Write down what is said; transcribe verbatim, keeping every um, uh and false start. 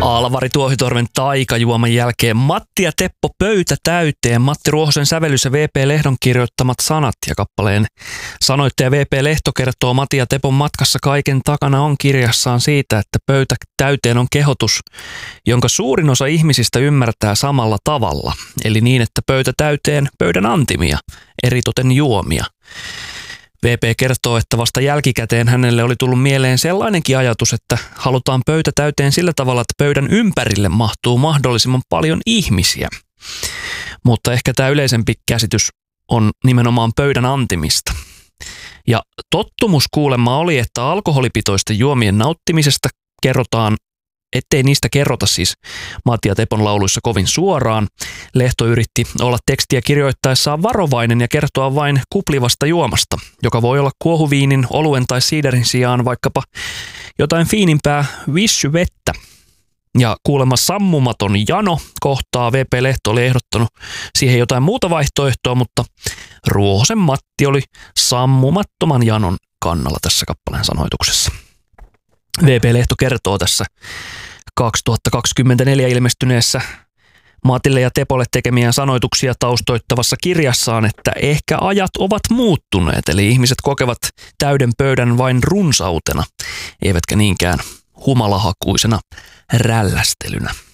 Alvari Tuohitorven taikajuoman jälkeen Matti ja Teppo pöytä täyteen. Matti Ruohosen sävellys ja V P Lehdon kirjoittamat sanat ja kappaleen sanoittaja V P Lehto kertoo Matti ja Tepon matkassa kaiken takana on kirjassaan siitä, että pöytä täyteen on kehotus, jonka suurin osa ihmisistä ymmärtää samalla tavalla. Eli niin, että pöytä täyteen pöydän antimia, eritoten juomia. V P kertoo, että vasta jälkikäteen hänelle oli tullut mieleen sellainenkin ajatus, että halutaan pöytä täyteen sillä tavalla, että pöydän ympärille mahtuu mahdollisimman paljon ihmisiä. Mutta ehkä tämä yleisempi käsitys on nimenomaan pöydän antimista. Ja tottumus kuulemma oli, että alkoholipitoisten juomien nauttimisesta kerrotaan, ettei niistä kerrota siis Matti ja Tepon lauluissa kovin suoraan. Lehto yritti olla tekstiä kirjoittaessaan varovainen ja kertoa vain kuplivasta juomasta, joka voi olla kuohuviinin, oluen tai siiderin sijaan vaikkapa jotain fiinimpää vissyvettä. Ja kuulemma sammumaton jano kohtaa V P Lehto oli ehdottanut siihen jotain muuta vaihtoehtoa, mutta Ruohosen Matti oli sammumattoman janon kannalla tässä kappaleen sanoituksessa. V P Lehto kertoo tässä kaksituhattakaksikymmentäneljä ilmestyneessä Matille ja Tepolle tekemiään sanoituksia taustoittavassa kirjassaan, että ehkä ajat ovat muuttuneet, eli ihmiset kokevat täyden pöydän vain runsautena, eivätkä niinkään humalahakuisena rällästelynä.